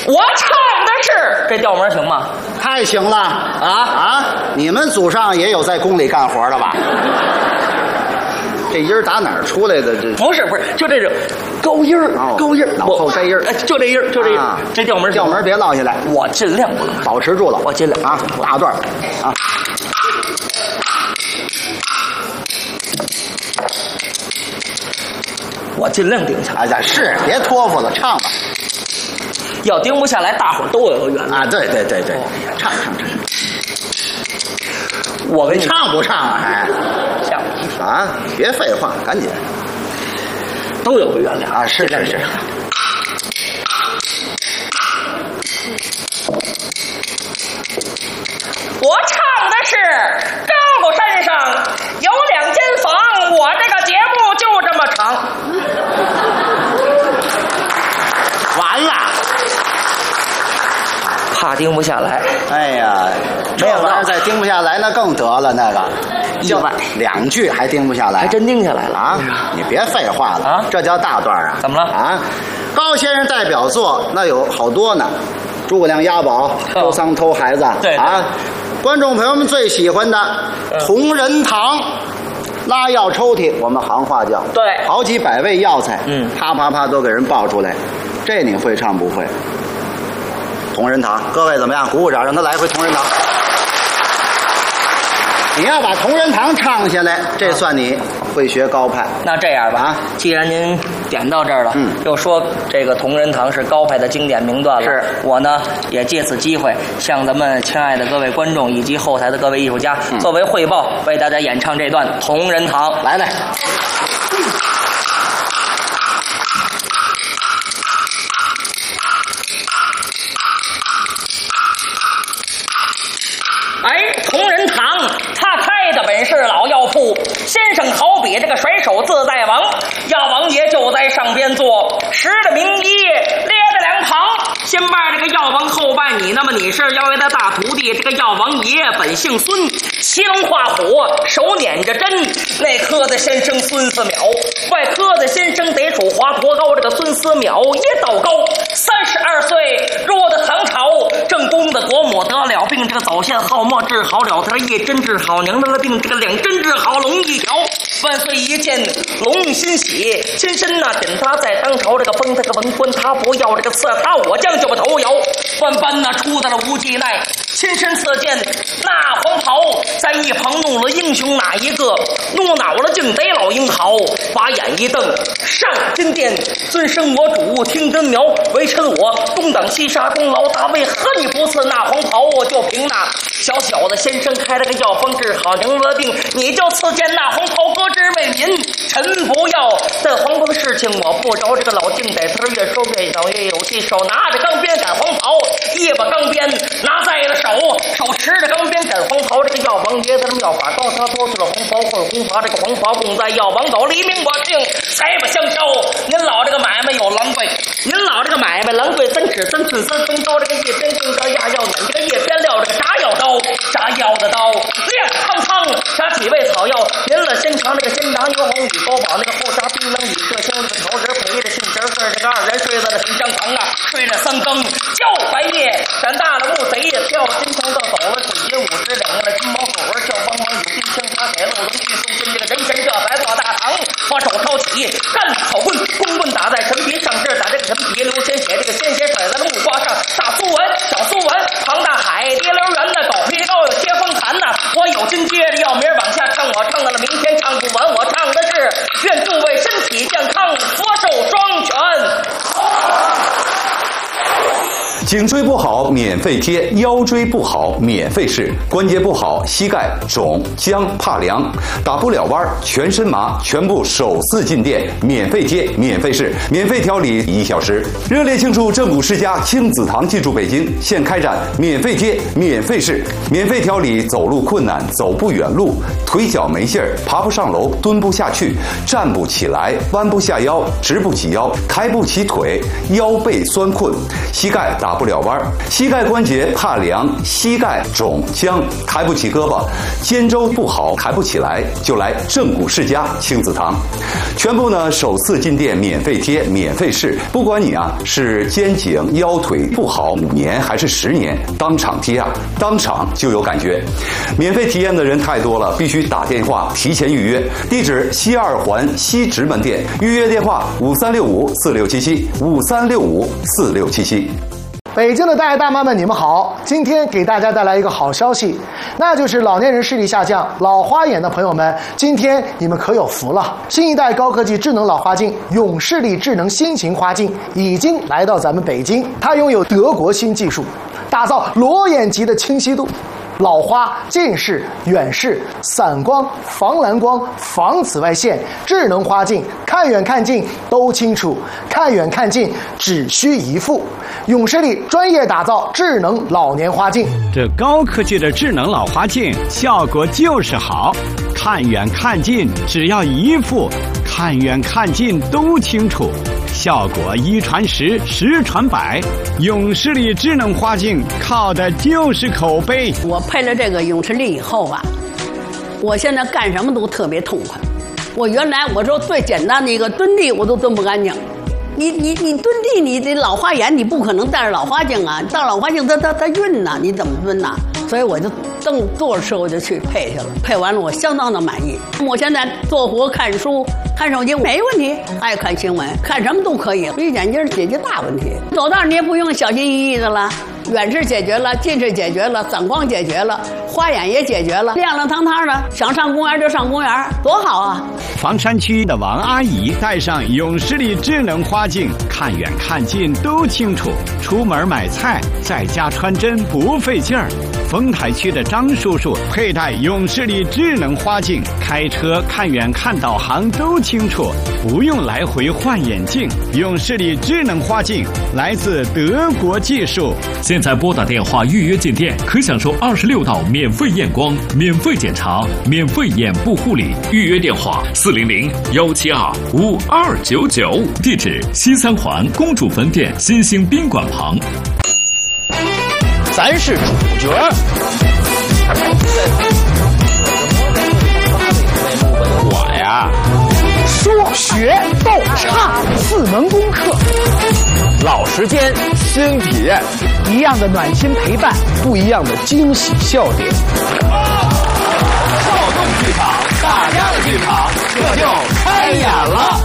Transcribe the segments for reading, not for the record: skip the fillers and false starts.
我唱的是这调门行吗？ 太行了啊！你们祖上也有在宫里干活的吧？这音儿打哪儿出来的？这不是，就这种高音儿，高音儿， 脑后摘音儿， 就这音儿，就这音儿，这调门别落下来， 我尽量不落， 保持住了， 我尽量啊，大段啊。 我尽量定下来。 哎呀，是，别托付了，唱吧。 要定不下来，大伙儿都有个原谅啊！对，唱。 我给你唱不唱啊？还吓我一跳啊！别废话，赶紧。 都有个原谅啊！是。 我唱的是高山上有2间房，我这个节目就这么长。 完了， 怕定不下来。 哎呀，这玩意儿再定不下来，那更得了。那个意外 2句还定不下来， 还真定下来了啊！你别废话了啊！ 这叫大段啊！ 怎么了啊？高先生代表作那有好多呢，诸葛亮押宝、周桑偷孩子， 对啊。观众朋友们最喜欢的同仁堂，拉药抽屉，我们行话叫， 对， 好几百味药材，啪啪啪都给人报出来，这你会唱不会？同仁堂，各位怎么样？鼓鼓掌，让他来回同仁堂。你要把同仁堂唱下来，这算你会学高派。 那这样吧，既然您点到这儿了，又说这个同仁堂是高派的经典名段了， 是我呢也借此机会向咱们亲爱的各位观众以及后台的各位艺术家作为汇报，为大家演唱这段同仁堂。 来。 同仁堂他开的本是老药铺，先生好比这个甩手自在王，药王爷就在上边坐，十的名医列在2旁，先拜这个药王，后拜你。那么你是药爷的大徒弟，这个药王爷本姓孙，骑龙画虎，手捻着针，内科的先生孙思邈，外科的先生得属华佗高。这个孙思邈也道高，32岁入的唐朝，正宫的国母得了病，这个早先好墨治好了他，1针治好娘的病，这个2针治好龙一条。万岁一见龙欣喜，亲身点他在当朝，这个封他个文官，他不要这个赐他，我将就把头摇。万般出到了无忌奈，亲身赐见那黄袍，在一旁怒了英雄哪一个？怒恼了竟得老英豪，把眼一瞪，上金殿，尊生我主，听根苗，为臣我东挡西杀功劳大，为何你不赐那黄袍？我就凭那小小的先生开了个药方治好娘的病，你就赐见那黄袍搁置为民，臣不要这黄袍的事情我不着，这个老靖在他越说越小越有气，手拿着钢鞭赶黄袍，一把钢鞭拿在了手持着钢鞭赶黄袍，这个药王爷的妙法高，他多出了黄袍混红袍，这个黄袍供在药王斗，黎明我定财不相交，您老这个买卖有狼贵，您老这个买卖狼贵，3尺3寸3分高，这个一边更高压要捻，这个一边料这个炸药刀，炸药的刀亮苍苍，炸几味草药，您了先尝这个先尝牛红与高宝，那个后炸槟榔与麝香，这个桃仁陪着杏仁儿，这个2人睡在了神香堂啊，睡了3更叫白夜，长大了木贼也跳金城到走了水节50两个金毛狗儿叫帮忙有金枪他给漏龙进送进这个人前这才做大堂，把手抄起干草棍，公棍打在陈皮上这打这个陈皮流鲜血，这个鲜血甩在了木瓜上，大苏文小苏文庞大海跌流圆的狗皮膏有接风弹呐，我有劲接着要明儿往下唱，我唱到了明天唱不完，我唱的是愿诸位身体健康，佛寿双全。 颈椎不好免费贴，腰椎不好免费试，关节不好膝盖肿僵怕凉打不了弯全身麻，全部首次进店免费贴免费试免费调理1小时。热烈庆祝正骨世家亲子堂进驻北京，现开展免费贴免费试免费调理走路困难走不远路，腿脚没劲儿爬不上楼蹲不下去站不起来弯不下腰直不起腰抬不起腿腰背酸困膝盖打不了弯，膝盖关节怕凉，膝盖肿僵，抬不起胳膊，肩周不好，抬不起来，就来正骨世家亲子堂。全部呢首次进店，免费贴，免费试，不管你啊是肩颈腰腿不好5年还是10年，当场贴啊，当场就有感觉。免费体验的人太多了，必须打电话提前预约。地址西2环西直门店，预约电话53654677，53654677。 北京的大爷大妈们，你们好！今天给大家带来一个好消息，那就是老年人视力下降、老花眼的朋友们，今天你们可有福了！新一代高科技智能老花镜永视力智能新型花镜已经来到咱们北京，它拥有德国新技术，打造裸眼级的清晰度。老花、近视、远视、散光、防蓝光、防紫外线，智能花镜，看远看近都清楚，看远看近只需一副。永视力专业打造智能老年花镜， 这高科技的智能老花镜效果就是好，看远看近只要一副，看远看近都清楚。效果1传10，10传100，永视力智能花镜靠的就是口碑。 我配了这个永视力以后啊，我现在干什么都特别痛快。我原来我说最简单的一个蹲地我都蹲不干净，你蹲地，你这老花眼你不可能戴着老花镜啊，戴老花镜它晕呐，你怎么蹲呐？所以我就坐着车我就去配去了，配完了我相当的满意。我现在做活看书。看手机没问题，爱看新闻，看什么都可以。绿眼镜解决大问题，走道你也不用小心翼翼的了，远视解决了，近视解决了，散光解决了，花眼也解决了，亮亮堂堂的，想上公园就上公园，多好啊！ 房山区的王阿姨戴上永视力智能花镜，看远看近都清楚，出门买菜在家穿针不费劲儿。丰台区的张叔叔佩戴永视力智能花镜，开车看远看导航都清楚，不用来回换眼镜。永视力智能花镜来自德国技术。 现在拨打电话预约进店，可享受26道免费验光、免费检查、免费眼部护理。预约电话400-172-5299，地址西3环公主坟店新兴宾馆旁。 咱是主角。我呀，说学逗唱4门功课，老时间新体验，一样的暖心陪伴，不一样的惊喜笑点。少动剧场，大家的剧场，这就开演了。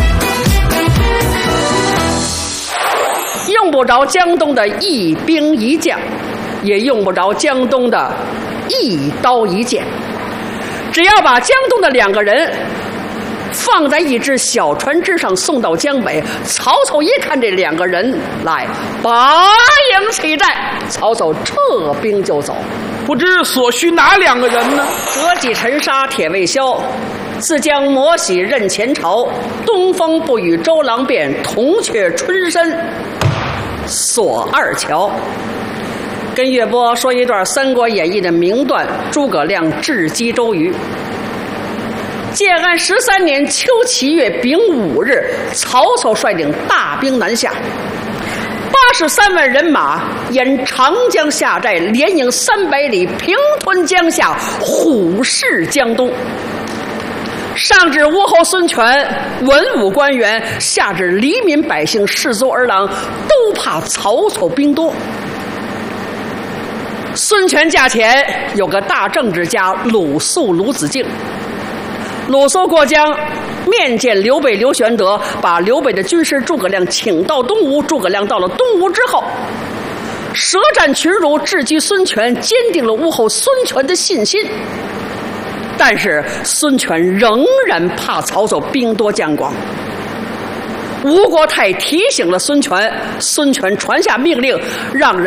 用不着江东的一兵一将，也用不着江东的一刀一剑，只要把江东的2个人放在一只小船之上送到江北，曹操一看这2个人来，拔营起寨，曹操撤兵就走。 不知所需哪2个人呢？ 折戟沉沙铁未销，自将磨洗任前朝，东风不与周郎便，铜雀春深锁二乔。跟岳波说一段《三国演义》的名段：诸葛亮智击周瑜。建安13年秋7月丙午日，曹操率领大兵南下，83万人马沿长江下寨，连营300里，平吞江夏，虎视江东。上至吴侯孙权、文武官员，下至黎民百姓、士卒儿郎，都怕曹操兵多。孙权驾前有个大政治家鲁肃、鲁子敬。鲁肃过江，面见刘备、刘玄德，把刘备的军师诸葛亮请到东吴。诸葛亮到了东吴之后，舌战群儒，智击孙权，坚定了吴后孙权的信心。但是孙权仍然怕曹操兵多将广。吴国太提醒了孙权，孙权传下命令，让人